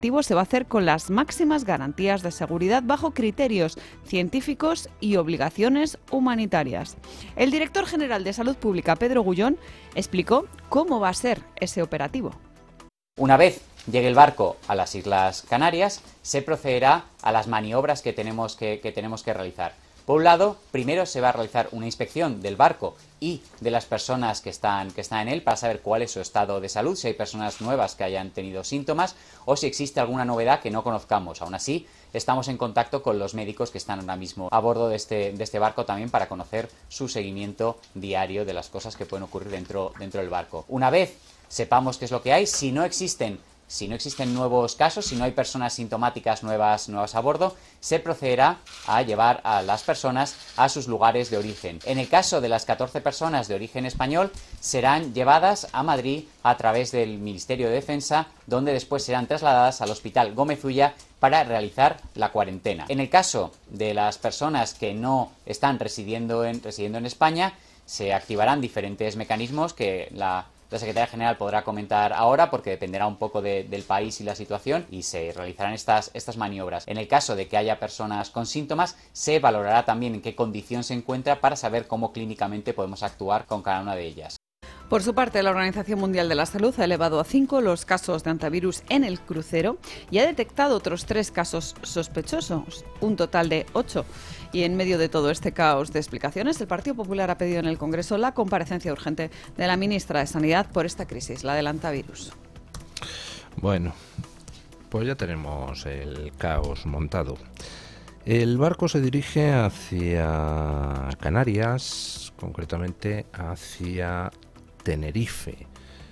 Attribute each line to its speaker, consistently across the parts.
Speaker 1: se va a hacer con las máximas garantías de seguridad bajo criterios científicos y obligaciones humanitarias. El director general de Salud Pública, Pedro Gullón, explicó cómo va a ser ese operativo.
Speaker 2: Una vez llegue el barco a las Islas Canarias, se procederá a las maniobras que tenemos que realizar. Por un lado, primero se va a realizar una inspección del barco y de las personas que están en él para saber cuál es su estado de salud, si hay personas nuevas que hayan tenido síntomas o si existe alguna novedad que no conozcamos. Aún así, estamos en contacto con los médicos que están ahora mismo a bordo de este barco también para conocer su seguimiento diario de las cosas que pueden ocurrir dentro del barco. Una vez sepamos qué es lo que hay, si no existen nuevos casos, si no hay personas sintomáticas nuevas a bordo, se procederá a llevar a las personas a sus lugares de origen. En el caso de las 14 personas de origen español, serán llevadas a Madrid a través del Ministerio de Defensa, donde después serán trasladadas al Hospital Gómez Ulla para realizar la cuarentena. En el caso de las personas que no están residiendo en España, se activarán diferentes mecanismos que la Secretaría General podrá comentar ahora, porque dependerá un poco del país y la situación, y se realizarán estas maniobras. En el caso de que haya personas con síntomas, se valorará también en qué condición se encuentra para saber cómo clínicamente podemos actuar con cada una de ellas.
Speaker 1: Por su parte, la Organización Mundial de la Salud ha elevado a 5 los casos de hantavirus en el crucero y ha detectado otros 3 casos sospechosos, un total de 8. Y en medio de todo este caos de explicaciones, el Partido Popular ha pedido en el Congreso la comparecencia urgente de la ministra de Sanidad por esta crisis, la del hantavirus.
Speaker 3: Bueno, pues ya tenemos el caos montado. El barco se dirige hacia Canarias, concretamente hacia Tenerife,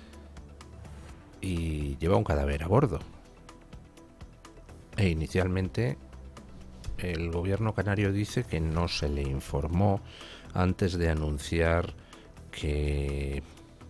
Speaker 3: y lleva un cadáver a bordo. E inicialmente el gobierno canario dice que no se le informó antes de anunciar que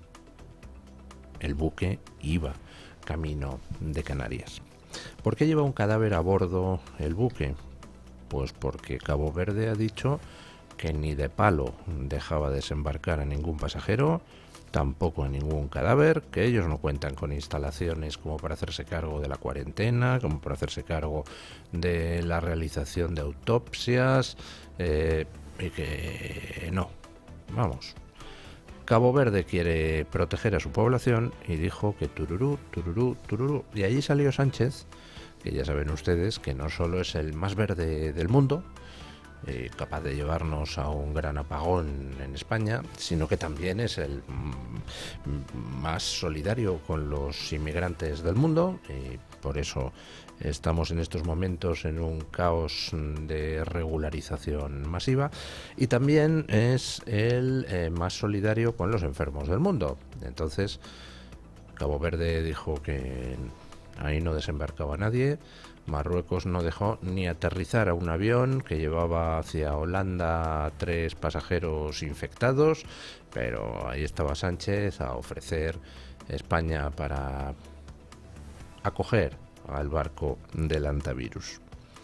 Speaker 3: el buque iba camino de Canarias. ¿Por qué lleva un cadáver a bordo el buque? Pues porque Cabo Verde ha dicho que ni de palo dejaba desembarcar a ningún pasajero, tampoco a ningún cadáver, que ellos no cuentan con instalaciones como para hacerse cargo de la cuarentena, como para hacerse cargo de la realización de autopsias, y que no, vamos. Cabo Verde quiere proteger a su población y dijo que tururú, tururú, tururú. Y allí salió Sánchez, que ya saben ustedes que no solo es el más verde del mundo, capaz de llevarnos a un gran apagón en España, sino que también es el más solidario con los inmigrantes del mundo, y por eso estamos en estos momentos en un caos de regularización masiva, y también es el más solidario con los enfermos del mundo. Entonces, Cabo Verde dijo que ahí no desembarcaba nadie. Marruecos no dejó ni aterrizar a un avión que llevaba hacia Holanda 3 pasajeros infectados, pero ahí estaba Sánchez a ofrecer España para acoger al barco del hantavirus.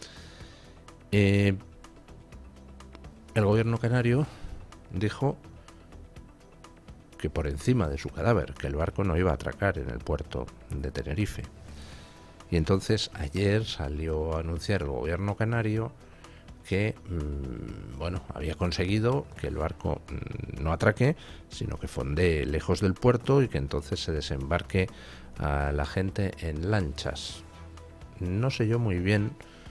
Speaker 3: El gobierno canario dijo que por encima de su cadáver, que el barco no iba a atracar en el puerto de Tenerife. Y entonces ayer salió a anunciar el gobierno canario que había conseguido que el barco no atraque, sino que fondee lejos del puerto y que entonces se desembarque a la gente en lanchas. No sé yo muy bien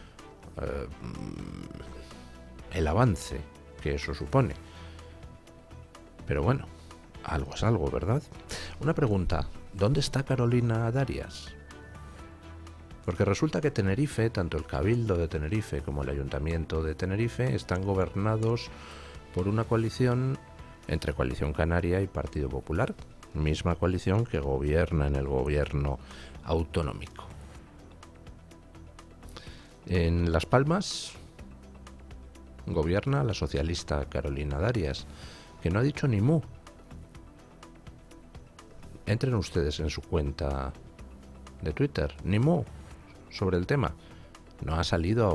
Speaker 3: el avance que eso supone, pero bueno, algo es algo, ¿verdad? Una pregunta: ¿dónde está Carolina Darias? Porque resulta que Tenerife, tanto el Cabildo de Tenerife como el Ayuntamiento de Tenerife, están gobernados por una coalición entre Coalición Canaria y Partido Popular, misma coalición que gobierna en el gobierno autonómico. En Las Palmas gobierna la socialista Carolina Darias, que no ha dicho ni mu. Entren ustedes en su cuenta de Twitter, ni mu sobre el tema. No ha salido a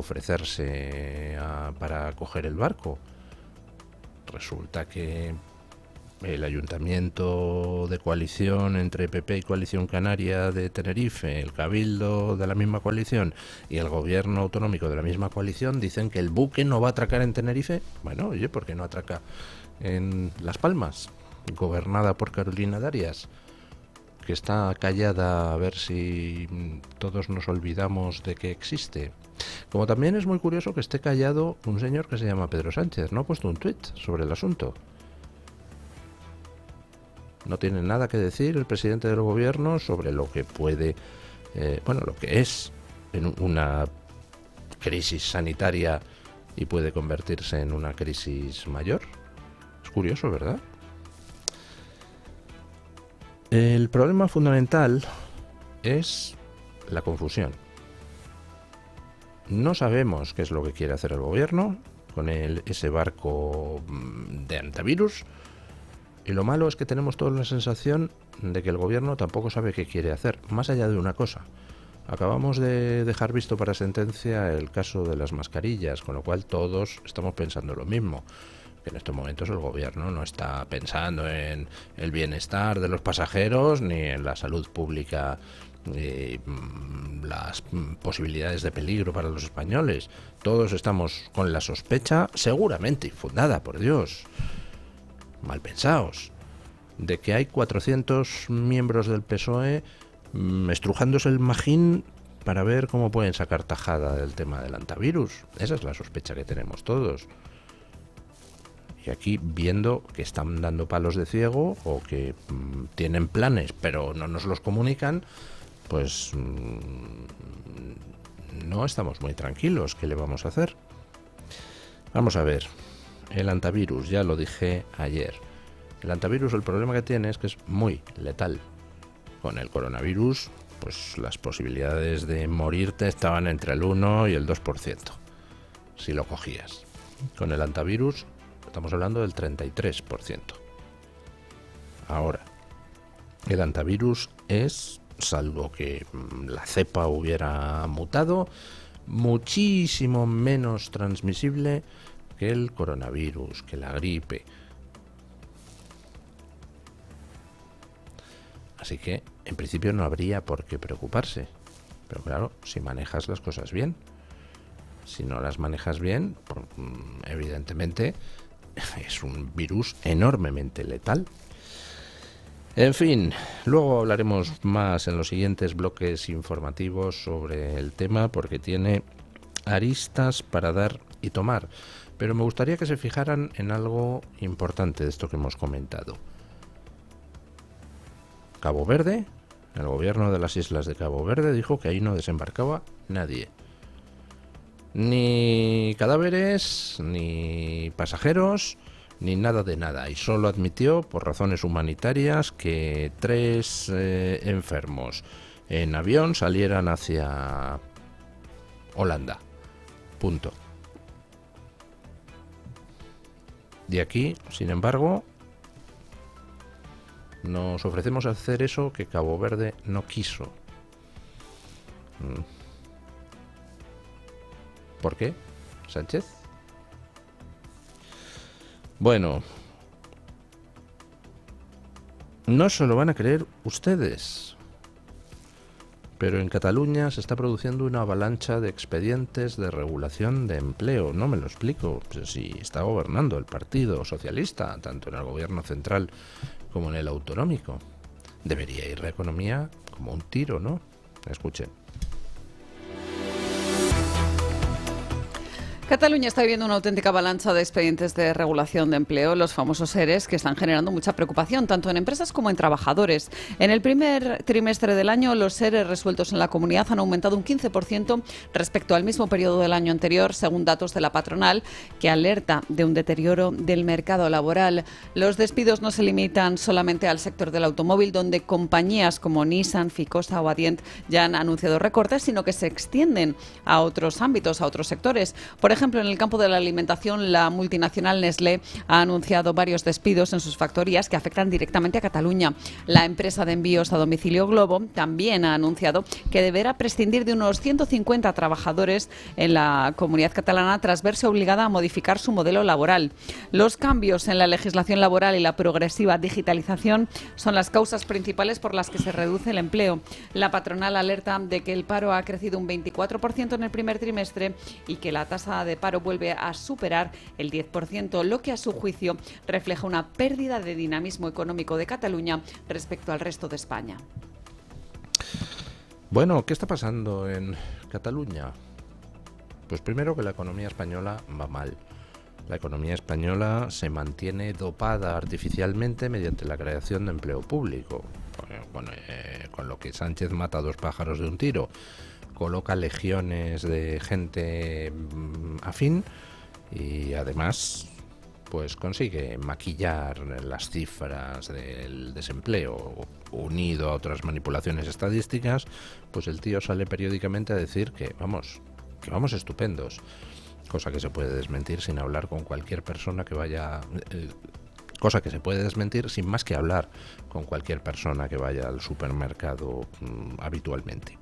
Speaker 3: ofrecerse para coger el barco. Resulta que el ayuntamiento de coalición entre PP y Coalición Canaria de Tenerife, el cabildo de la misma coalición y el gobierno autonómico de la misma coalición dicen que el buque no va a atracar en Tenerife. Bueno, oye, ¿por qué no atraca en Las Palmas, gobernada por Carolina Darias, que está callada a ver si todos nos olvidamos de que existe? Como también es muy curioso que esté callado un señor que se llama Pedro Sánchez. No ha puesto un tuit sobre el asunto. No tiene nada que decir el presidente del gobierno sobre lo que puede, lo que es en una crisis sanitaria y puede convertirse en una crisis mayor. Es curioso, ¿verdad? El problema fundamental es la confusión. No sabemos qué es lo que quiere hacer el gobierno con ese barco de antivirus. Y lo malo es que tenemos toda la sensación de que el gobierno tampoco sabe qué quiere hacer, más allá de una cosa. Acabamos de dejar visto para sentencia el caso de las mascarillas, con lo cual todos estamos pensando lo mismo, que en estos momentos el gobierno no está pensando en el bienestar de los pasajeros ni en la salud pública, las posibilidades de peligro para los españoles. Todos estamos con la sospecha, seguramente infundada, por Dios, mal pensados, de que hay 400 miembros del PSOE estrujándose el magín para ver cómo pueden sacar tajada del tema del antivirus. Esa es la sospecha que tenemos todos. Y aquí, viendo que están dando palos de ciego o que tienen planes pero no nos los comunican, pues no estamos muy tranquilos. ¿Qué le vamos a hacer? Vamos a ver. El antivirus, ya lo dije ayer. El antivirus, el problema que tiene es que es muy letal. Con el coronavirus, pues las posibilidades de morirte estaban entre el 1 y el 2%, si lo cogías. Con el antivirus estamos hablando del 33%. Ahora, el antivirus es, salvo que la cepa hubiera mutado, muchísimo menos transmisible que el coronavirus, que la gripe. Así que, en principio, no habría por qué preocuparse. Pero claro, si manejas las cosas bien. Si no las manejas bien, evidentemente, es un virus enormemente letal. En fin, luego hablaremos más en los siguientes bloques informativos sobre el tema, porque tiene aristas para dar y tomar. Pero me gustaría que se fijaran en algo importante de esto que hemos comentado. Cabo Verde, el gobierno de las islas de Cabo Verde dijo que ahí no desembarcaba nadie. Ni cadáveres, ni pasajeros, ni nada de nada. Y solo admitió, por razones humanitarias, que 3 enfermos en avión salieran hacia Holanda. Punto. De aquí, sin embargo, nos ofrecemos a hacer eso que Cabo Verde no quiso. ¿Por qué, Sánchez? Bueno, no se lo van a creer ustedes, pero en Cataluña se está produciendo una avalancha de expedientes de regulación de empleo. No me lo explico. Pues si está gobernando el Partido Socialista, tanto en el gobierno central como en el autonómico, debería ir la economía como un tiro, ¿no? Escuchen.
Speaker 1: Cataluña está viviendo una auténtica avalancha de expedientes de regulación de empleo, los famosos ERES, que están generando mucha preocupación, tanto en empresas como en trabajadores. En el primer trimestre del año, los ERES resueltos en la comunidad han aumentado un 15% respecto al mismo periodo del año anterior, según datos de la patronal, que alerta de un deterioro del mercado laboral. Los despidos no se limitan solamente al sector del automóvil, donde compañías como Nissan, Ficosa o Adient ya han anunciado recortes, sino que se extienden a otros ámbitos, a otros sectores. Por ejemplo, en el campo de la alimentación, la multinacional Nestlé ha anunciado varios despidos en sus factorías que afectan directamente a Cataluña. La empresa de envíos a domicilio Glovo también ha anunciado que deberá prescindir de unos 150 trabajadores en la comunidad catalana tras verse obligada a modificar su modelo laboral. Los cambios en la legislación laboral y la progresiva digitalización son las causas principales por las que se reduce el empleo. La patronal alerta de que el paro ha crecido un 24% en el primer trimestre y que la tasa de paro vuelve a superar el 10%, lo que a su juicio refleja una pérdida de dinamismo económico de Cataluña respecto al resto de España.
Speaker 3: Bueno, ¿qué está pasando en Cataluña? Pues primero que la economía española va mal. La economía española se mantiene dopada artificialmente mediante la creación de empleo público. Con lo que Sánchez mata a dos pájaros de un tiro. Coloca legiones de gente afín y además pues consigue maquillar las cifras del desempleo. Unido a otras manipulaciones estadísticas, pues el tío sale periódicamente a decir que vamos estupendos. Cosa que se puede desmentir sin hablar con cualquier persona que vaya... cosa que se puede desmentir sin más que hablar con cualquier persona que vaya al supermercado habitualmente.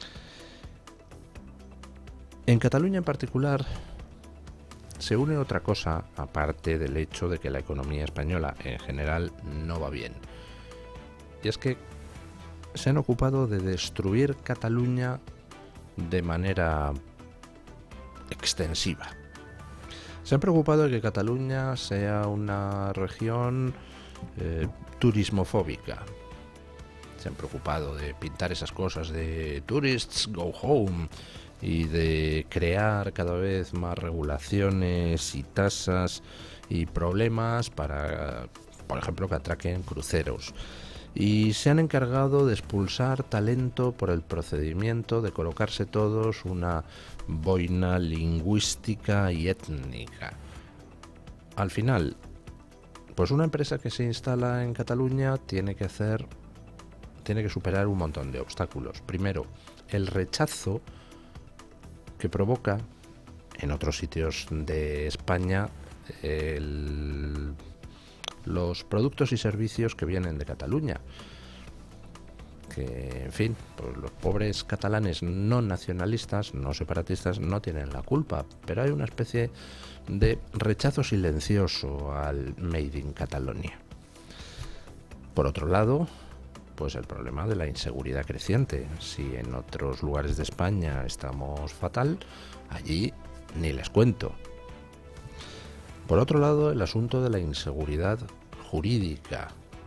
Speaker 3: En Cataluña en particular se une otra cosa, aparte del hecho de que la economía española en general no va bien. Y es que se han ocupado de destruir Cataluña de manera extensiva. Se han preocupado de que Cataluña sea una región turismofóbica. Se han preocupado de pintar esas cosas de tourists go home y de crear cada vez más regulaciones y tasas y problemas para, por ejemplo, que atraquen cruceros. Y se han encargado de expulsar talento por el procedimiento de colocarse todos una boina lingüística y étnica. Al final, pues una empresa que se instala en Cataluña tiene que superar un montón de obstáculos. Primero, el rechazo que provoca en otros sitios de España los productos y servicios que vienen de Cataluña. Que, en fin, pues los pobres catalanes no nacionalistas, no separatistas, no tienen la culpa, pero hay una especie de rechazo silencioso al Made in Catalonia. Por otro lado, pues el problema de la inseguridad creciente. Si en otros lugares de España estamos fatal, allí ni les cuento. Por otro lado, el asunto de la inseguridad jurídica.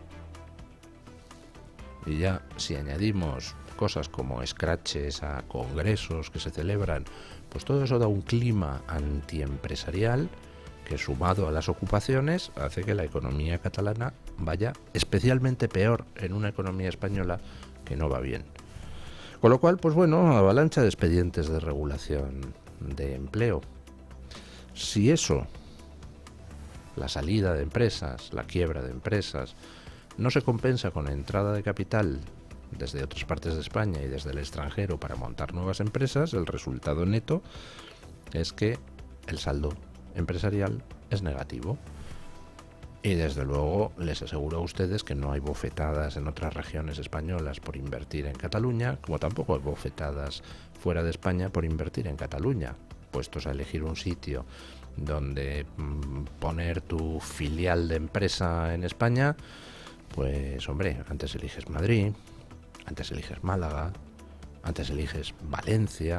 Speaker 3: Y ya si añadimos cosas como escraches a congresos que se celebran, pues todo eso da un clima antiempresarial que, sumado a las ocupaciones, hace que la economía catalana vaya especialmente peor en una economía española que no va bien. Con lo cual, pues bueno, avalancha de expedientes de regulación de empleo. Si eso, la salida de empresas, la quiebra de empresas, no se compensa con la entrada de capital desde otras partes de España y desde el extranjero para montar nuevas empresas, el resultado neto es que el saldo empresarial es negativo. Y desde luego les aseguro a ustedes que no hay bofetadas en otras regiones españolas por invertir en Cataluña, como tampoco hay bofetadas fuera de España por invertir en Cataluña. Puestos a elegir un sitio donde poner tu filial de empresa en España, pues hombre, antes eliges Madrid, antes eliges Málaga, antes eliges Valencia.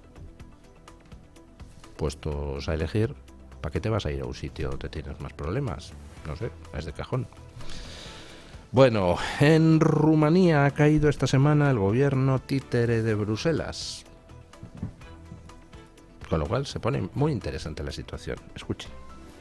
Speaker 3: Puestos a elegir, ¿para qué te vas a ir a un sitio donde tienes más problemas? No sé, es de cajón. Bueno, en Rumanía ha caído esta semana el gobierno títere de Bruselas. Con lo cual se pone muy interesante la situación. Escuche.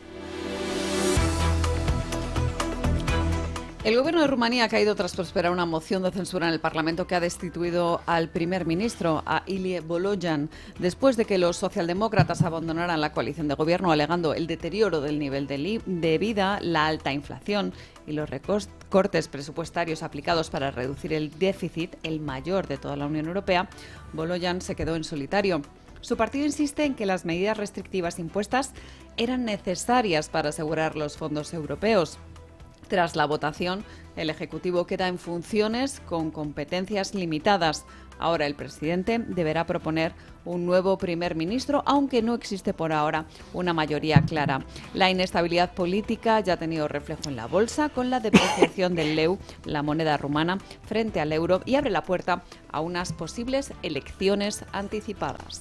Speaker 1: El gobierno de Rumanía ha caído tras prosperar una moción de censura en el Parlamento que ha destituido al primer ministro, a Ilie Bolojan, después de que los socialdemócratas abandonaran la coalición de gobierno alegando el deterioro del nivel de vida, la alta inflación y los recortes presupuestarios aplicados para reducir el déficit, el mayor de toda la Unión Europea. Bolojan se quedó en solitario. Su partido insiste en que las medidas restrictivas impuestas eran necesarias para asegurar los fondos europeos. Tras la votación, el Ejecutivo queda en funciones con competencias limitadas. Ahora el presidente deberá proponer un nuevo primer ministro, aunque no existe por ahora una mayoría clara. La inestabilidad política ya ha tenido reflejo en la bolsa, con la depreciación del leu, la moneda rumana, frente al euro, y abre la puerta a unas posibles elecciones anticipadas.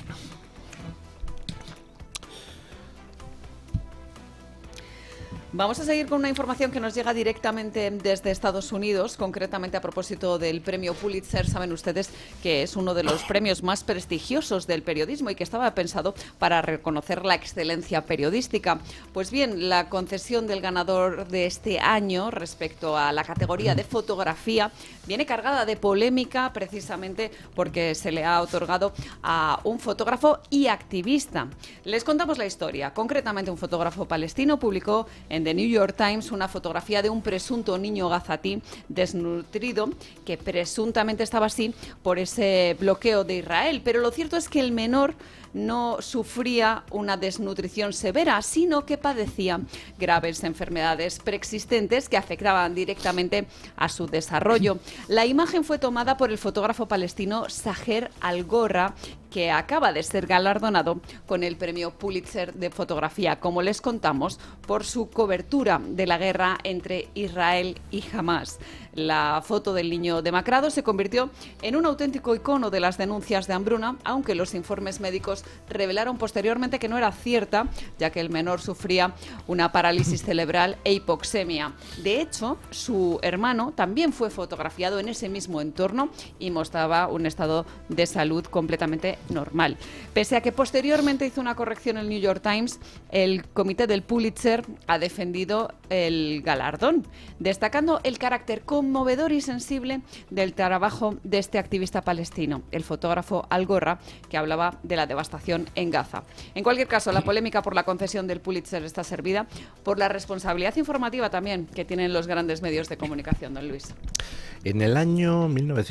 Speaker 1: Vamos a seguir con una información que nos llega directamente desde Estados Unidos, concretamente a propósito del premio Pulitzer. Saben ustedes que es uno de los premios más prestigiosos del periodismo y que estaba pensado para reconocer la excelencia periodística. Pues bien, la concesión del ganador de este año respecto a la categoría de fotografía viene cargada de polémica, precisamente porque se le ha otorgado a un fotógrafo y activista. Les contamos la historia. Concretamente, un fotógrafo palestino publicó en The New York Times una fotografía de un presunto niño gazatí desnutrido que presuntamente estaba así por ese bloqueo de Israel. Pero lo cierto es que el menor no sufría una desnutrición severa, sino que padecía graves enfermedades preexistentes que afectaban directamente a su desarrollo. La imagen fue tomada por el fotógrafo palestino Saher Al-Gorra, que acaba de ser galardonado con el premio Pulitzer de fotografía, como les contamos, por su cobertura de la guerra entre Israel y Hamás. La foto del niño demacrado se convirtió en un auténtico icono de las denuncias de hambruna, aunque los informes médicos revelaron posteriormente que no era cierta, ya que el menor sufría una parálisis cerebral e hipoxemia. De hecho, su hermano también fue fotografiado en ese mismo entorno y mostraba un estado de salud completamente normal. Pese a que posteriormente hizo una corrección el New York Times, el comité del Pulitzer ha defendido el galardón, destacando el carácter conmovedor y sensible del trabajo de este activista palestino, el fotógrafo Al-Gorra, que hablaba de la devastación en Gaza. En cualquier caso, la polémica por la concesión del Pulitzer está servida por la responsabilidad informativa también que tienen los grandes medios de comunicación, don Luis.
Speaker 3: En el año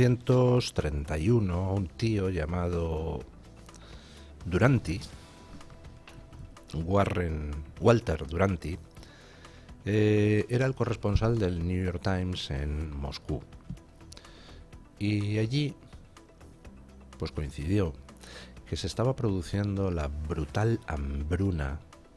Speaker 3: 1931, un tío llamado Duranty, Walter Duranty, era el corresponsal del New York Times en Moscú. Y allí pues coincidió que se estaba produciendo la brutal hambruna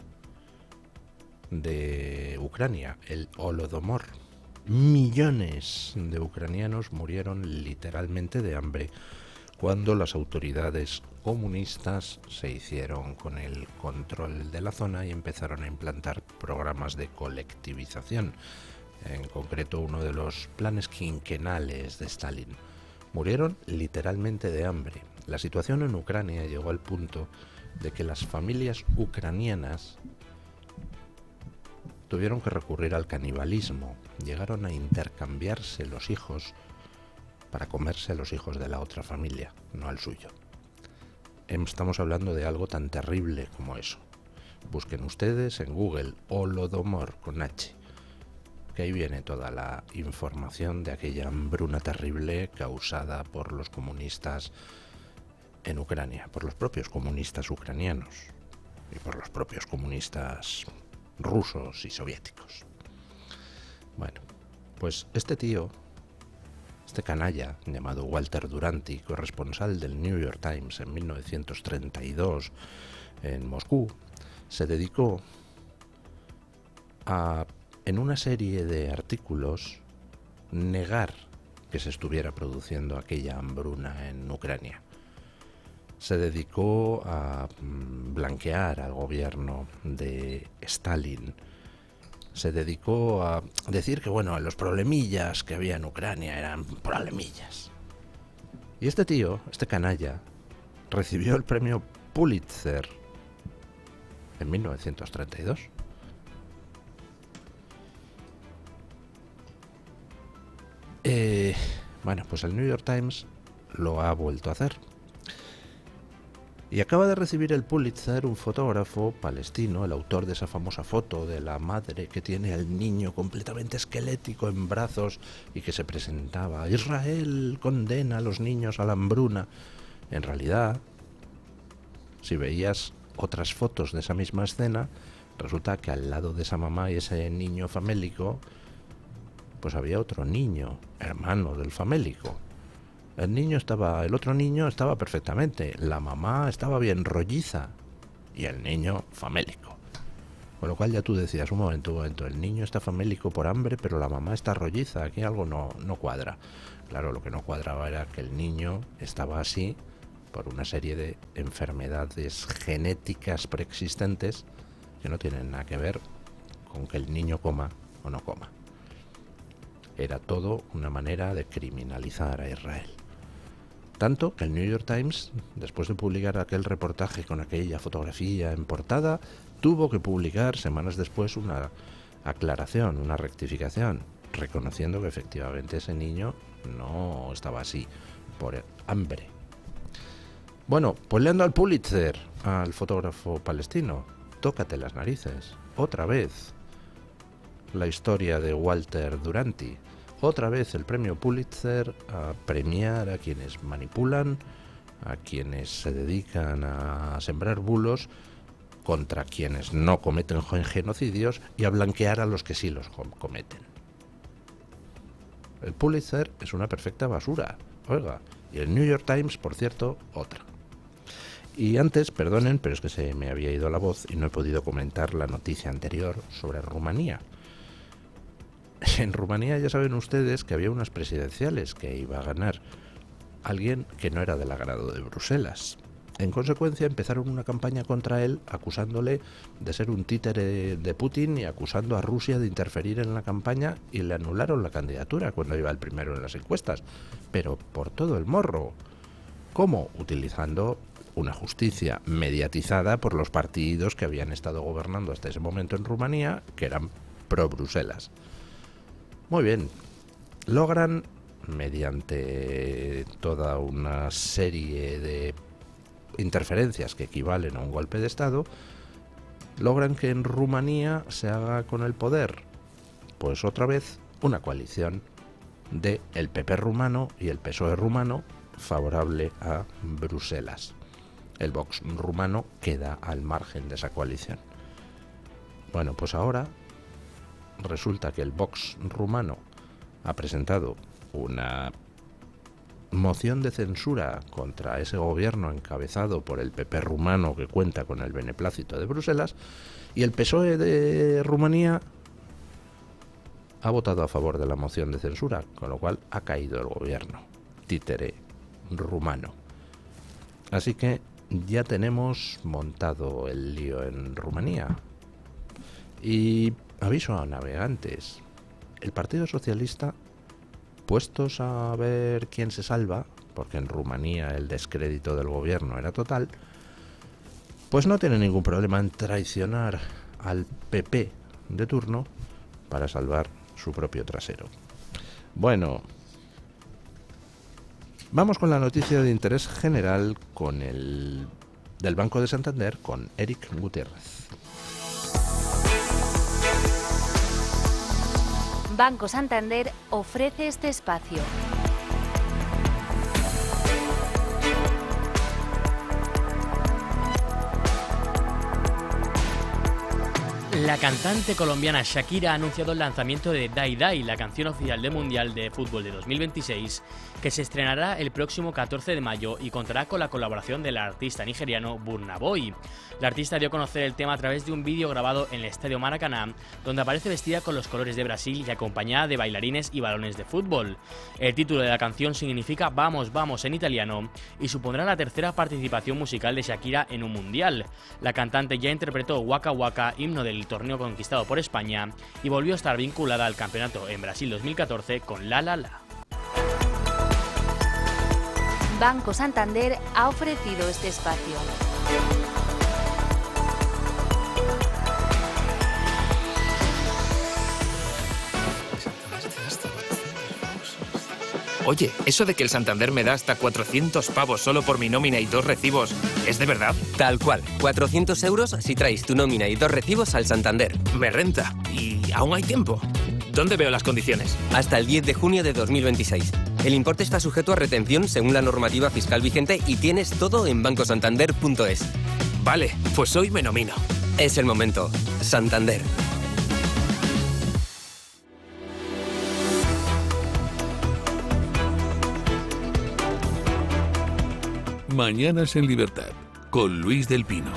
Speaker 3: de Ucrania, el Holodomor. Millones de ucranianos murieron literalmente de hambre cuando las autoridades comunistas se hicieron con el control de la zona y empezaron a implantar programas de colectivización, en concreto uno de los planes quinquenales de Stalin. Murieron literalmente de hambre. La situación en Ucrania llegó al punto de que las familias ucranianas tuvieron que recurrir al canibalismo. Llegaron a intercambiarse los hijos para comerse a los hijos de la otra familia, no al suyo. Estamos hablando de algo tan terrible como eso. Busquen ustedes en Google Holodomor con H, que ahí viene toda la información de aquella hambruna terrible causada por los comunistas en Ucrania, por los propios comunistas ucranianos y por los propios comunistas rusos y soviéticos. Bueno, pues este tío, este canalla llamado Walter Duranty, corresponsal del New York Times en 1932 en Moscú, se dedicó a, en una serie de artículos, negar que se estuviera produciendo aquella hambruna en Ucrania. Se dedicó a blanquear al gobierno de Stalin. Se dedicó a decir que, bueno, los problemillas que había en Ucrania eran problemillas. Y este tío, este canalla, recibió el premio Pulitzer en 1932. Bueno, pues el New York Times lo ha vuelto a hacer. Y acaba de recibir el Pulitzer un fotógrafo palestino, el autor de esa famosa foto de la madre que tiene al niño completamente esquelético en brazos y que se presentaba: Israel condena a los niños a la hambruna. En realidad, si veías otras fotos de esa misma escena, resulta que al lado de esa mamá y ese niño famélico, pues había otro niño, hermano del famélico. El otro niño estaba perfectamente, la mamá estaba bien rolliza y el niño famélico. Con lo cual ya tú decías, un momento, el niño está famélico por hambre, pero la mamá está rolliza, aquí algo no cuadra. Claro, lo que no cuadraba era que el niño estaba así por una serie de enfermedades genéticas preexistentes que no tienen nada que ver con que el niño coma o no coma. Era todo una manera de criminalizar a Israel. Tanto que el New York Times, después de publicar aquel reportaje con aquella fotografía en portada, tuvo que publicar semanas después una aclaración, una rectificación, reconociendo que efectivamente ese niño no estaba así por hambre. Bueno, pues le ando al Pulitzer, al fotógrafo palestino. Tócate las narices. Otra vez la historia de Walter Duranty. Otra vez el premio Pulitzer a premiar a quienes manipulan, a quienes se dedican a sembrar bulos contra quienes no cometen genocidios y a blanquear a los que sí los cometen. El Pulitzer es una perfecta basura, oiga, y el New York Times, por cierto, otra. Y antes, perdonen, pero es que se me había ido la voz y no he podido comentar la noticia anterior sobre Rumanía. En Rumanía ya saben ustedes que había unas presidenciales que iba a ganar alguien que no era del agrado de Bruselas. En consecuencia empezaron una campaña contra él acusándole de ser un títere de Putin y acusando a Rusia de interferir en la campaña, y le anularon la candidatura cuando iba el primero en las encuestas, pero por todo el morro. ¿Cómo? Utilizando una justicia mediatizada por los partidos que habían estado gobernando hasta ese momento en Rumanía, que eran pro-Bruselas. Muy bien, logran, mediante toda una serie de interferencias que equivalen a un golpe de Estado, logran que en Rumanía se haga con el poder, pues otra vez, una coalición de el PP rumano y el PSOE rumano favorable a Bruselas. El Vox rumano queda al margen de esa coalición. Bueno, pues ahora resulta que el Vox rumano ha presentado una moción de censura contra ese gobierno encabezado por el PP rumano, que cuenta con el beneplácito de Bruselas, y el PSOE de Rumanía ha votado a favor de la moción de censura, con lo cual ha caído el gobierno títere rumano. Así que ya tenemos montado el lío en Rumanía. Y aviso a navegantes, el Partido Socialista, puestos a ver quién se salva, porque en Rumanía el descrédito del gobierno era total, pues no tiene ningún problema en traicionar al PP de turno para salvar su propio trasero. Bueno, vamos con la noticia de interés general con del Banco de Santander, con Eric Gutiérrez.
Speaker 4: Banco Santander ofrece este espacio.
Speaker 5: La cantante colombiana Shakira ha anunciado el lanzamiento de Die Die, la canción oficial del Mundial de Fútbol de 2026, que se estrenará el próximo 14 de mayo y contará con la colaboración del artista nigeriano Burna Boy. La artista dio a conocer el tema a través de un vídeo grabado en el Estadio Maracaná, donde aparece vestida con los colores de Brasil y acompañada de bailarines y balones de fútbol. El título de la canción significa Vamos, vamos en italiano y supondrá la tercera participación musical de Shakira en un mundial. La cantante ya interpretó Waka Waka, himno del torneo conquistado por España, y volvió a estar vinculada al campeonato en Brasil 2014 con La La La.
Speaker 4: Banco Santander ha ofrecido este espacio.
Speaker 6: Oye, eso de que el Santander me da hasta 400 pavos solo por mi nómina y 2 recibos, ¿es de verdad?
Speaker 7: Tal cual, 400 euros si traes tu nómina y 2 recibos al Santander.
Speaker 6: Me renta. ¿Y aún hay tiempo? ¿Dónde veo las condiciones?
Speaker 7: Hasta el 10 de junio de 2026. El importe está sujeto a retención según la normativa fiscal vigente y tienes todo en bancosantander.es.
Speaker 6: Vale, pues hoy me nomino.
Speaker 7: Es el momento. Santander.
Speaker 8: Mañanas en Libertad, con Luis del Pino.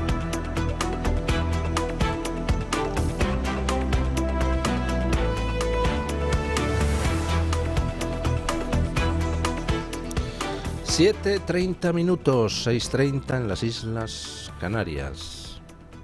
Speaker 3: ...7:30, 6:30 en las Islas Canarias.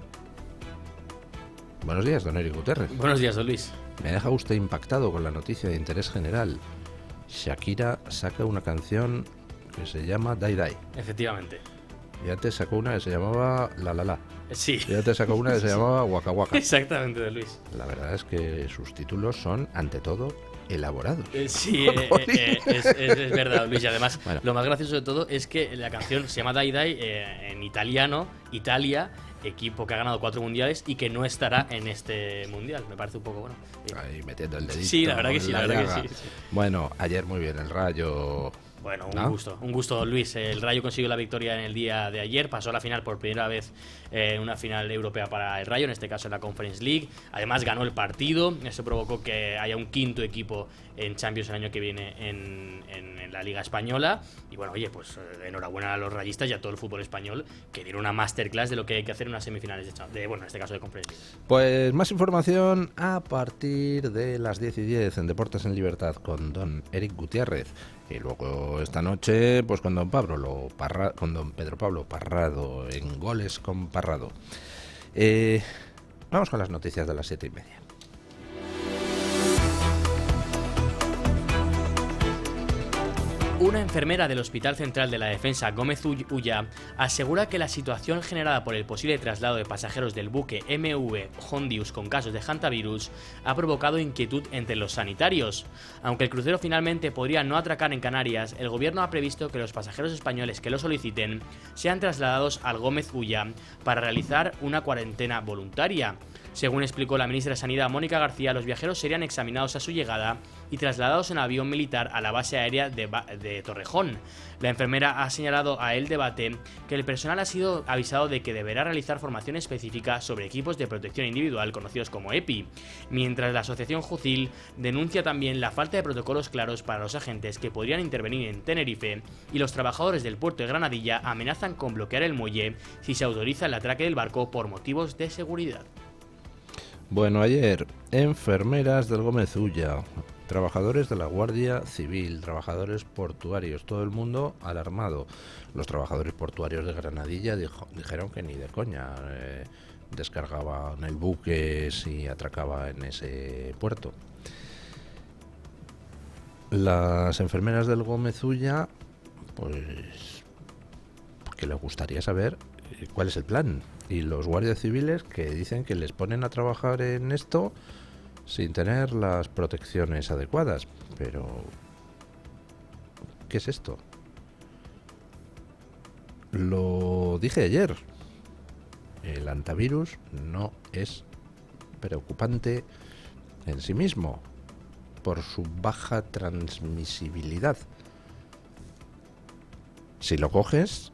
Speaker 3: Buenos días, don Eric Gutiérrez.
Speaker 5: Buenos días, don Luis.
Speaker 3: Me deja usted impactado con la noticia de interés general. Shakira saca una canción que se llama Die Die.
Speaker 5: Efectivamente.
Speaker 3: Y antes sacó una que se llamaba La La La.
Speaker 5: Sí.
Speaker 3: Y antes sacó una que se llamaba Waka Waka.
Speaker 5: Exactamente, don Luis.
Speaker 3: La verdad es que sus títulos son, ante todo, elaborados.
Speaker 5: Sí, es verdad, Luis. Y además,
Speaker 3: bueno,
Speaker 5: lo más gracioso de todo es que la canción se llama Die Die en italiano, Italia, equipo que ha ganado 4 mundiales y que no estará en este mundial. Me parece un poco bueno.
Speaker 3: Ahí metiendo el dedito.
Speaker 5: Sí, la verdad que sí, la verdad que sí.
Speaker 3: Bueno, ayer muy bien el Rayo.
Speaker 5: Bueno,
Speaker 3: ¿no?
Speaker 5: un gusto, Luis. El Rayo consiguió la victoria en el día de ayer, pasó a la final por primera vez en una final europea para el Rayo, en este caso en la Conference League. Además ganó el partido, eso provocó que haya un quinto equipo en Champions el año que viene en la Liga Española. Y bueno, oye, pues enhorabuena a los rayistas y a todo el fútbol español que dieron una masterclass de lo que hay que hacer en unas semifinales en este caso de Conference League.
Speaker 3: Pues más información a partir de las 10:10 en Deportes en Libertad con don Eric Gutiérrez. Y luego esta noche, pues con don Pedro Pablo Parrado, en Goles con Parrado. Vamos con las noticias de las 7:30.
Speaker 5: Una enfermera del Hospital Central de la Defensa, Gómez Ulla, asegura que la situación generada por el posible traslado de pasajeros del buque MV Hondius con casos de hantavirus ha provocado inquietud entre los sanitarios. Aunque el crucero finalmente podría no atracar en Canarias, el gobierno ha previsto que los pasajeros españoles que lo soliciten sean trasladados al Gómez Ulla para realizar una cuarentena voluntaria. Según explicó la ministra de Sanidad, Mónica García, los viajeros serían examinados a su llegada y trasladados en avión militar a la base aérea de Torrejón. La enfermera ha señalado a El Debate que el personal ha sido avisado de que deberá realizar formación específica sobre equipos de protección individual conocidos como EPI, mientras la asociación Jucil denuncia también la falta de protocolos claros para los agentes que podrían intervenir en Tenerife, y los trabajadores del puerto de Granadilla amenazan con bloquear el muelle si se autoriza el atraque del barco por motivos de seguridad.
Speaker 3: Bueno, ayer, enfermeras del Gómez Ulla, trabajadores de la Guardia Civil, trabajadores portuarios, todo el mundo alarmado. Los trabajadores portuarios de Granadilla dijeron que ni de coña descargaban el buque si atracaba en ese puerto. Las enfermeras del Gómez Ulla, pues, que les gustaría saber cuál es el plan. Y los guardias civiles que dicen que les ponen a trabajar en esto sin tener las protecciones adecuadas. Pero, ¿qué es esto? Lo dije ayer. El hantavirus no es preocupante en sí mismo por su baja transmisibilidad. Si lo coges,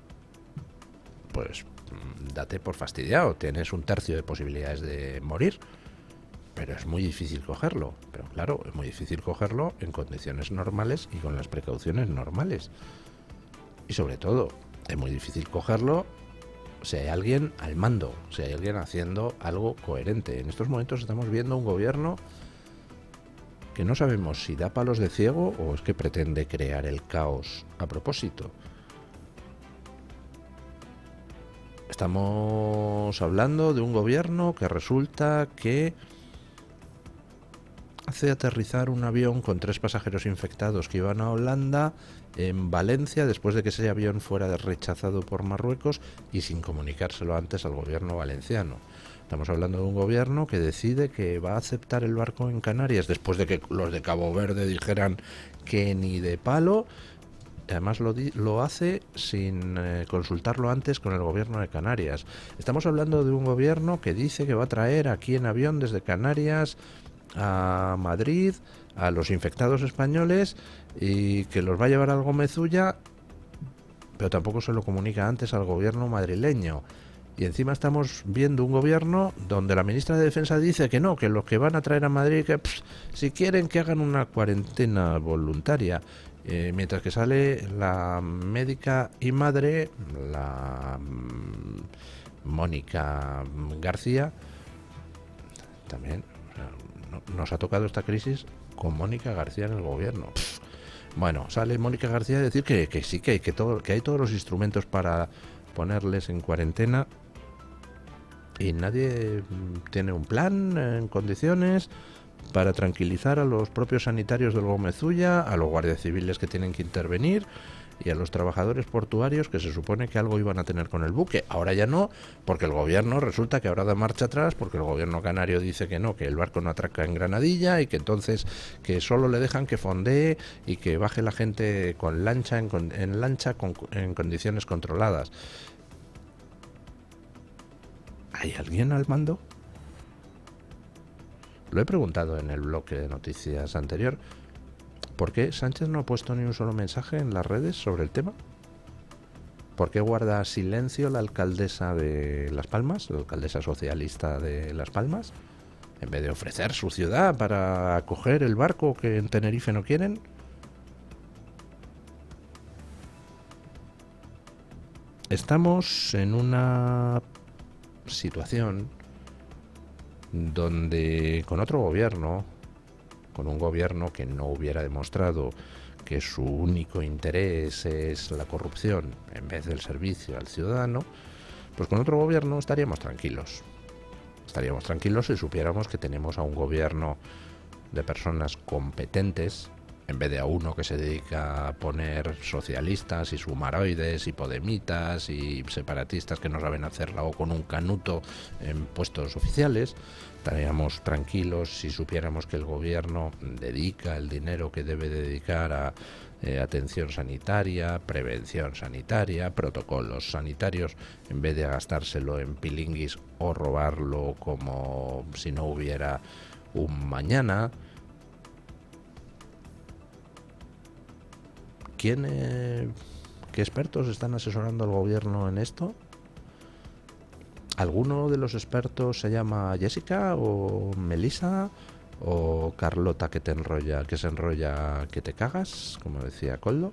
Speaker 3: pues date por fastidiado, tienes 1/3 de posibilidades de morir, pero es muy difícil cogerlo. Pero claro, es muy difícil cogerlo en condiciones normales y con las precauciones normales. Y sobre todo, es muy difícil cogerlo si hay alguien al mando, si hay alguien haciendo algo coherente. En estos momentos estamos viendo un gobierno que no sabemos si da palos de ciego o es que pretende crear el caos a propósito. Estamos hablando de un gobierno que resulta que hace aterrizar un avión con 3 pasajeros infectados que iban a Holanda en Valencia después de que ese avión fuera rechazado por Marruecos y sin comunicárselo antes al gobierno valenciano. Estamos hablando de un gobierno que decide que va a aceptar el barco en Canarias después de que los de Cabo Verde dijeran que ni de palo. Además lo hace sin consultarlo antes con el gobierno de Canarias. Estamos hablando de un gobierno que dice que va a traer aquí en avión desde Canarias a Madrid a los infectados españoles y que los va a llevar al Gómez Ulla, pero tampoco se lo comunica antes al gobierno madrileño. Y encima estamos viendo un gobierno donde la ministra de Defensa dice que no, que los que van a traer a Madrid, que si quieren que hagan una cuarentena voluntaria. Mientras que sale la médica y madre, la Mónica García, también nos ha tocado esta crisis con Mónica García en el gobierno. Bueno, sale Mónica García a decir que sí, que hay todos los instrumentos para ponerles en cuarentena y nadie tiene un plan en condiciones para tranquilizar a los propios sanitarios del Gómez Ulla, a los guardias civiles que tienen que intervenir y a los trabajadores portuarios que se supone que algo iban a tener con el buque. Ahora ya no, porque el gobierno resulta que ahora da marcha atrás, porque el gobierno canario dice que no, que el barco no atraca en Granadilla y que entonces que solo le dejan que fondee y que baje la gente con lancha en lancha en condiciones controladas. ¿Hay alguien al mando? Lo he preguntado en el bloque de noticias anterior. ¿Por qué Sánchez no ha puesto ni un solo mensaje en las redes sobre el tema? ¿Por qué guarda silencio la alcaldesa de Las Palmas, la alcaldesa socialista de Las Palmas, en vez de ofrecer su ciudad para acoger el barco que en Tenerife no quieren? Estamos en una situación donde con otro gobierno, con un gobierno que no hubiera demostrado que su único interés es la corrupción en vez del servicio al ciudadano, pues con otro gobierno estaríamos tranquilos. Estaríamos tranquilos si supiéramos que tenemos a un gobierno de personas competentes, en vez de a uno que se dedica a poner socialistas y sumaroides y podemitas y separatistas que no saben hacerla o con un canuto en puestos oficiales. Estaríamos tranquilos si supiéramos que el gobierno dedica el dinero que debe dedicar a atención sanitaria, prevención sanitaria, protocolos sanitarios, en vez de gastárselo en pilinguis o robarlo como si no hubiera un mañana. ¿Qué expertos están asesorando al gobierno en esto? ¿Alguno de los expertos se llama Jessica o Melissa o Carlota que se enrolla que te cagas, como decía Coldo?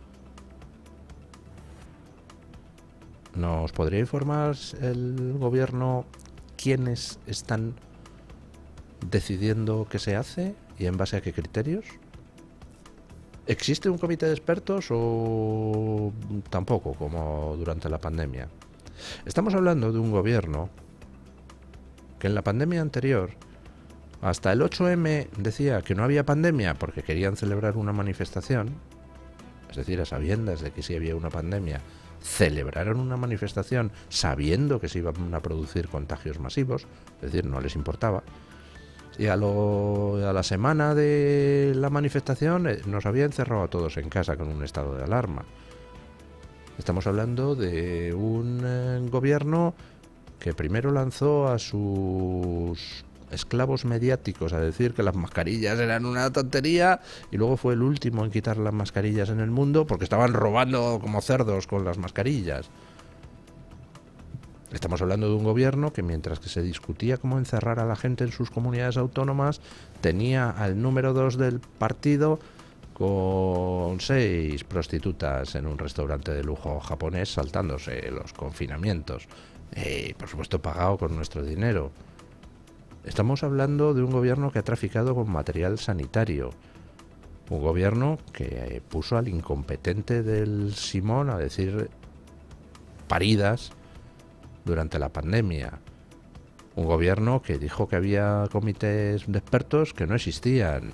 Speaker 3: ¿Nos podría informar el gobierno quiénes están decidiendo qué se hace y en base a qué criterios? ¿Existe un comité de expertos o tampoco, como durante la pandemia? Estamos hablando de un gobierno que en la pandemia anterior, hasta el 8M decía que no había pandemia porque querían celebrar una manifestación, es decir, a sabiendas de que sí había una pandemia, celebraron una manifestación sabiendo que se iban a producir contagios masivos, es decir, no les importaba. Y a la semana de la manifestación nos había encerrado a todos en casa con un estado de alarma. Estamos hablando de un gobierno que primero lanzó a sus esclavos mediáticos a decir que las mascarillas eran una tontería y luego fue el último en quitar las mascarillas en el mundo porque estaban robando como cerdos con las mascarillas. Estamos hablando de un gobierno que mientras que se discutía cómo encerrar a la gente en sus comunidades autónomas, tenía al número 2 del partido con 6 prostitutas en un restaurante de lujo japonés saltándose los confinamientos. Por supuesto pagado con nuestro dinero. Estamos hablando de un gobierno que ha traficado con material sanitario. Un gobierno que puso al incompetente del Simón a decir paridas durante la pandemia. Un gobierno que dijo que había comités de expertos que no existían.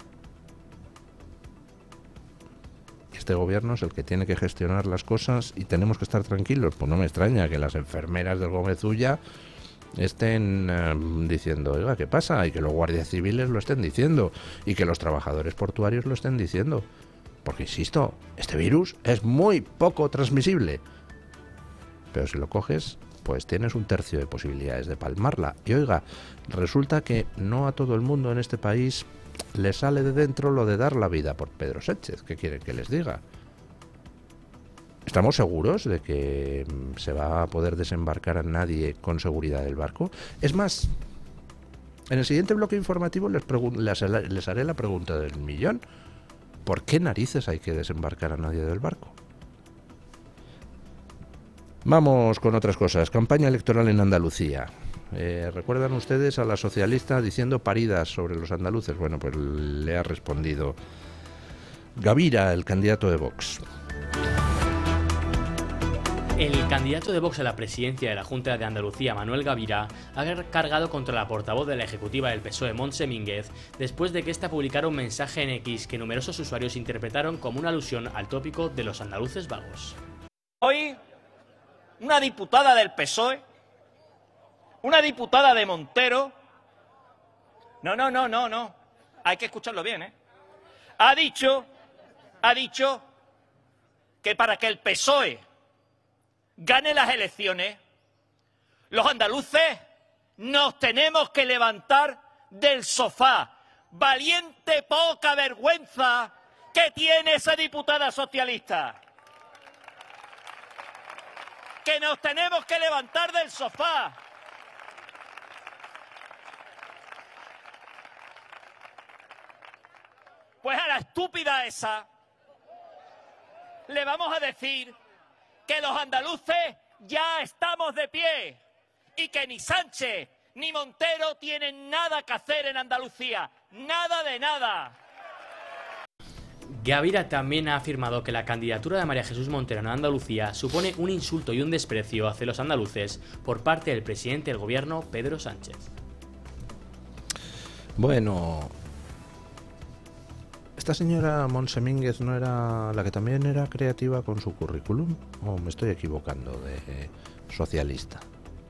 Speaker 3: Este gobierno es el que tiene que gestionar las cosas y tenemos que estar tranquilos. Pues no me extraña que las enfermeras del Gómez Ulla estén diciendo, oiga, ¿qué pasa? Y que los guardias civiles lo estén diciendo y que los trabajadores portuarios lo estén diciendo. Porque, insisto, este virus es muy poco transmisible. Pero si lo coges, pues tienes 1/3 de posibilidades de palmarla. Y oiga, resulta que no a todo el mundo en este país le sale de dentro lo de dar la vida por Pedro Sánchez. ¿Qué quieren que les diga? ¿Estamos seguros de que se va a poder desembarcar a nadie con seguridad del barco? Es más, en el siguiente bloque informativo les haré la pregunta del millón. ¿Por qué narices hay que desembarcar a nadie del barco? Vamos con otras cosas. Campaña electoral en Andalucía. ¿Recuerdan ustedes a la socialista diciendo paridas sobre los andaluces? Bueno, pues le ha respondido Gavira, el candidato de Vox.
Speaker 5: El candidato de Vox a la presidencia de la Junta de Andalucía, Manuel Gavira, ha cargado contra la portavoz de la ejecutiva del PSOE, Montse Mínguez, después de que ésta publicara un mensaje en X que numerosos usuarios interpretaron como una alusión al tópico de los andaluces vagos.
Speaker 9: Hoy, una diputada del PSOE, una diputada de Montero, no, hay que escucharlo bien, ha dicho que para que el PSOE gane las elecciones, los andaluces nos tenemos que levantar del sofá. Valiente poca vergüenza que tiene esa diputada socialista. Que nos tenemos que levantar del sofá. Pues a la estúpida esa le vamos a decir que los andaluces ya estamos de pie y que ni Sánchez ni Montero tienen nada que hacer en Andalucía. Nada de nada.
Speaker 5: Gavira también ha afirmado que la candidatura de María Jesús Montero en Andalucía supone un insulto y un desprecio hacia los andaluces por parte del presidente del gobierno, Pedro Sánchez.
Speaker 3: Bueno, ¿esta señora Montse Mínguez no era la que también era creativa con su currículum? ¿O me estoy equivocando de socialista?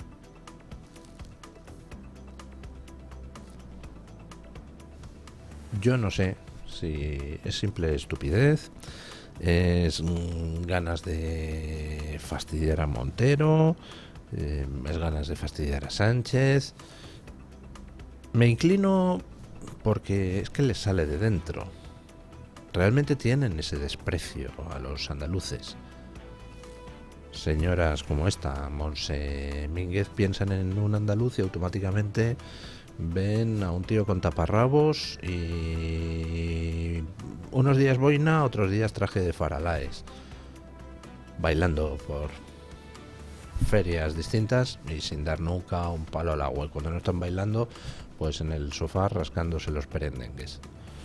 Speaker 3: Yo no sé si es simple estupidez, es ganas de fastidiar a Montero, es ganas de fastidiar a Sánchez. Me inclino porque es que les sale de dentro. Realmente tienen ese desprecio a los andaluces. Señoras como esta, Montse Mínguez, piensan en un andaluz y automáticamente ven a un tío con taparrabos y unos días boina, otros días traje de Faralaes, bailando por ferias distintas y sin dar nunca un palo al agua. Y cuando no están bailando, pues en el sofá rascándose los perendengues.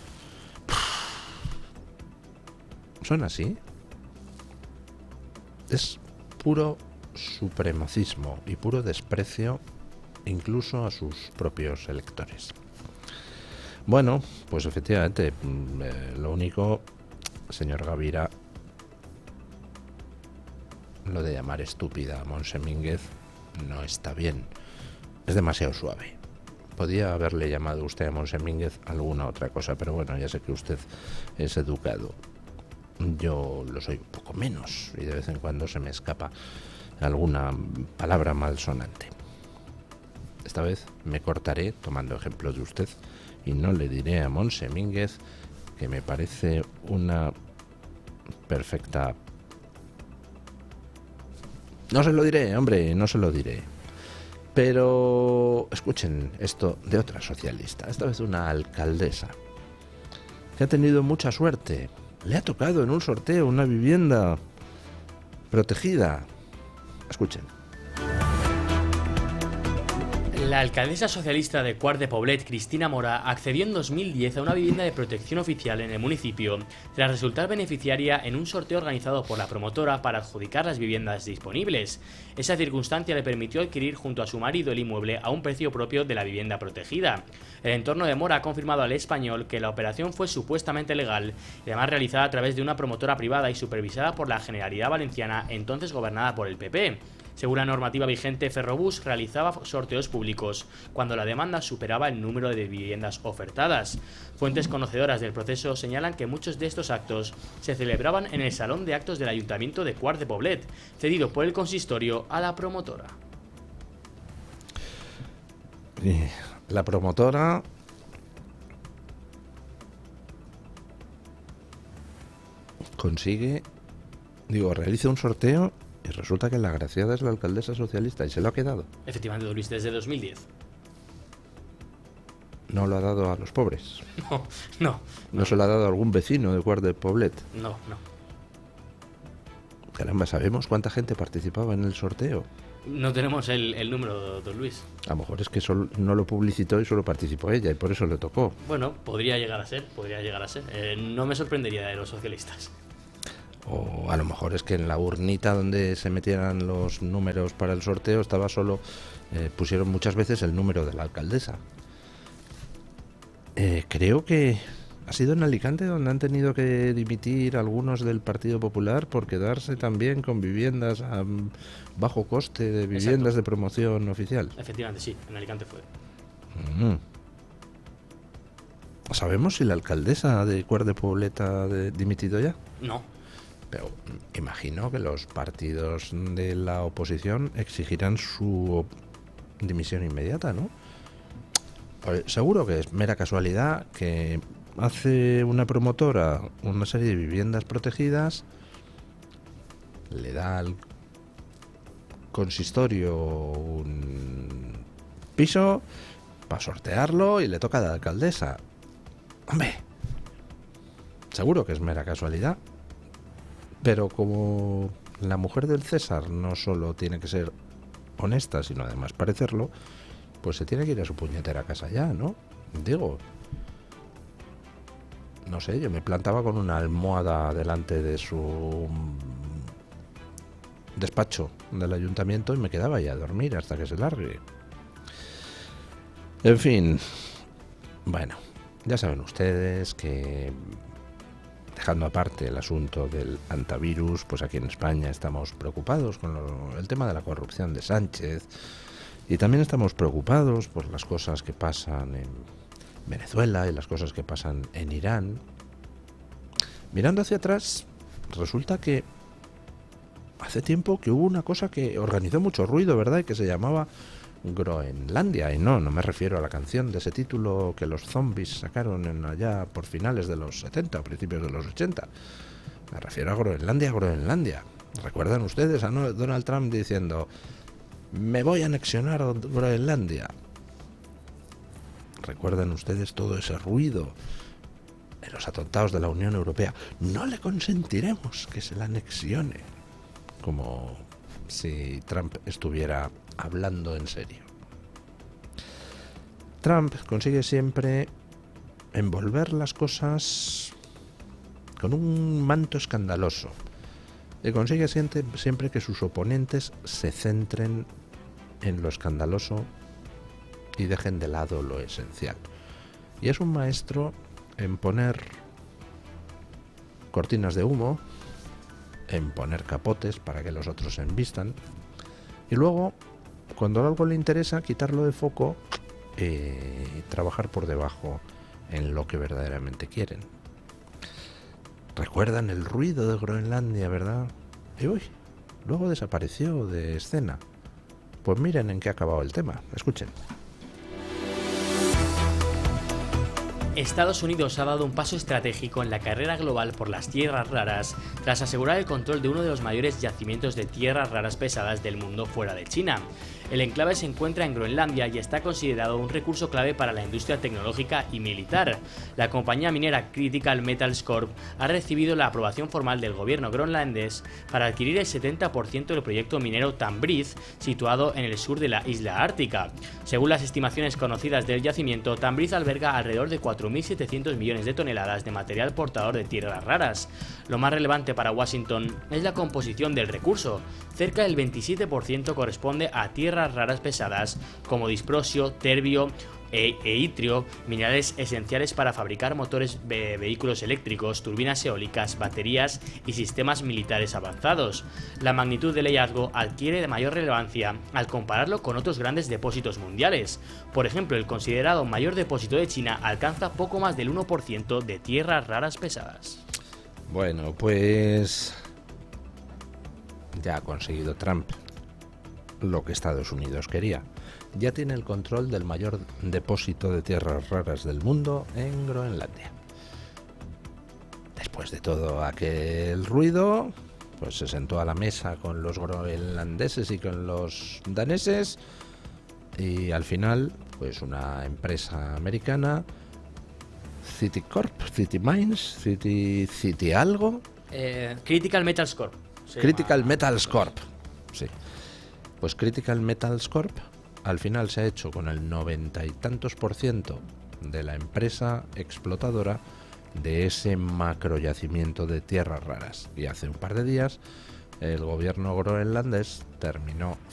Speaker 3: ¿Son así? Es puro supremacismo y puro desprecio incluso a sus propios electores. Bueno, pues efectivamente, lo único, señor Gavira, lo de llamar estúpida a Montse Mínguez no está bien. Es demasiado suave. Podía haberle llamado usted a Montse Mínguez alguna otra cosa, pero bueno, ya sé que usted es educado. Yo lo soy un poco menos y de vez en cuando se me escapa alguna palabra malsonante. Esta vez me cortaré tomando ejemplo de usted y no le diré a Montse Mínguez que me parece una perfecta... No se lo diré, hombre, no se lo diré. Pero escuchen esto de otra socialista, esta vez una alcaldesa, que ha tenido mucha suerte. Le ha tocado en un sorteo una vivienda protegida. Escuchen.
Speaker 5: La alcaldesa socialista de Quart de Poblet, Cristina Mora, accedió en 2010 a una vivienda de protección oficial en el municipio, tras resultar beneficiaria en un sorteo organizado por la promotora para adjudicar las viviendas disponibles. Esa circunstancia le permitió adquirir junto a su marido el inmueble a un precio propio de la vivienda protegida. El entorno de Mora ha confirmado al Español que la operación fue supuestamente legal y además realizada a través de una promotora privada y supervisada por la Generalidad Valenciana, entonces gobernada por el PP. Según la normativa vigente, Ferrobús realizaba sorteos públicos cuando la demanda superaba el número de viviendas ofertadas. Fuentes conocedoras del proceso señalan que muchos de estos actos se celebraban en el Salón de Actos del Ayuntamiento de Quart de Poblet, cedido por el consistorio a la promotora.
Speaker 3: La promotora consigue Digo, realiza un sorteo y resulta que la agraciada es la alcaldesa socialista y se lo ha quedado.
Speaker 5: Efectivamente, don Luis, desde 2010.
Speaker 3: No lo ha dado a los pobres.
Speaker 5: No.
Speaker 3: No se lo ha dado a algún vecino de Quart de Poblet.
Speaker 5: No.
Speaker 3: Caramba, ¿sabemos cuánta gente participaba en el sorteo?
Speaker 5: No tenemos el número, don Luis.
Speaker 3: A lo mejor es que no lo publicitó y solo participó ella y por eso le tocó.
Speaker 5: Bueno, podría llegar a ser. No me sorprendería de los socialistas.
Speaker 3: O a lo mejor es que en la urnita donde se metieran los números para el sorteo estaba solo... pusieron muchas veces el número de la alcaldesa. Creo que ha sido en Alicante donde han tenido que dimitir algunos del Partido Popular por quedarse también con viviendas a bajo coste, de viviendas
Speaker 5: Exacto.
Speaker 3: de promoción oficial.
Speaker 5: Efectivamente, sí, en Alicante fue.
Speaker 3: ¿Sabemos si la alcaldesa de Quart de Poblet ha dimitido ya?
Speaker 5: No.
Speaker 3: Pero imagino que los partidos de la oposición exigirán su dimisión inmediata, ¿no? Seguro que es mera casualidad que hace una promotora una serie de viviendas protegidas, le da al consistorio un piso para sortearlo y le toca a la alcaldesa. Hombre, seguro que es mera casualidad. Pero como la mujer del César no solo tiene que ser honesta, sino además parecerlo, pues se tiene que ir a su puñetera casa ya, ¿no? Digo, no sé, yo me plantaba con una almohada delante de su despacho del ayuntamiento y me quedaba ahí a dormir hasta que se largue. En fin, bueno, ya saben ustedes que, dejando aparte el asunto del antivirus, pues aquí en España estamos preocupados con el tema de la corrupción de Sánchez y también estamos preocupados por las cosas que pasan en Venezuela y las cosas que pasan en Irán. Mirando hacia atrás, resulta que hace tiempo que hubo una cosa que organizó mucho ruido, ¿verdad? Y que se llamaba Groenlandia. Y no me refiero a la canción de ese título que los zombies sacaron allá por finales de los 70 o principios de los 80. Me refiero a Groenlandia. ¿Recuerdan ustedes a Donald Trump diciendo: me voy a anexionar Groenlandia? ¿Recuerdan ustedes todo ese ruido en los atontados de la Unión Europea? No le consentiremos que se la anexione. Como si Trump estuviera hablando en serio. Trump consigue siempre envolver las cosas con un manto escandaloso y consigue siempre que sus oponentes se centren en lo escandaloso y dejen de lado lo esencial. Y es un maestro en poner cortinas de humo, en poner capotes para que los otros se envistan, y luego, cuando algo le interesa, quitarlo de foco y trabajar por debajo en lo que verdaderamente quieren. Recuerdan el ruido de Groenlandia, ¿verdad? Y luego desapareció de escena. Pues miren en qué ha acabado el tema. Escuchen.
Speaker 5: Estados Unidos ha dado un paso estratégico en la carrera global por las tierras raras tras asegurar el control de uno de los mayores yacimientos de tierras raras pesadas del mundo fuera de China. El enclave se encuentra en Groenlandia y está considerado un recurso clave para la industria tecnológica y militar. La compañía minera Critical Metals Corp ha recibido la aprobación formal del gobierno groenlandés para adquirir el 70% del proyecto minero Tambriz, situado en el sur de la isla ártica. Según las estimaciones conocidas del yacimiento, Tambriz alberga alrededor de 4.700 millones de toneladas de material portador de tierras raras. Lo más relevante para Washington es la composición del recurso. Cerca del 27% corresponde a tierras raras pesadas como disprosio, terbio e itrio, minerales esenciales para fabricar motores de vehículos eléctricos, turbinas eólicas, baterías y sistemas militares avanzados. La magnitud del hallazgo adquiere de mayor relevancia al compararlo con otros grandes depósitos mundiales. Por ejemplo, el considerado mayor depósito de China alcanza poco más del 1% de tierras raras pesadas.
Speaker 3: Bueno, pues ya ha conseguido Trump lo que Estados Unidos quería. Ya tiene el control del mayor depósito de tierras raras del mundo en Groenlandia. Después de todo aquel ruido, pues se sentó a la mesa con los groenlandeses y con los daneses, y al final, pues una empresa americana, Citicorp, City Mines, City algo,
Speaker 5: Critical Metals Corp.
Speaker 3: Critical Metals Corp, sí. Pues Critical Metals Corp al final se ha hecho con el 90 y tantos % de la empresa explotadora de ese macro yacimiento de tierras raras. Y hace un par de días el gobierno groenlandés terminó